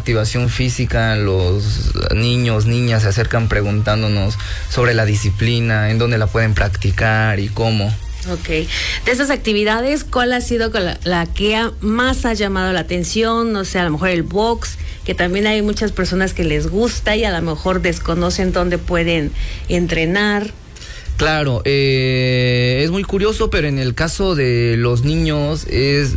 activación física, los niños, niñas se acercan preguntándonos sobre la disciplina, en dónde la pueden practicar y cómo. Ok. De esas actividades, ¿cuál ha sido la que más ha llamado la atención? No sé, a lo mejor el box, que también hay muchas personas que les gusta y a lo mejor desconocen dónde pueden entrenar. Claro, es muy curioso, pero en el caso de los niños es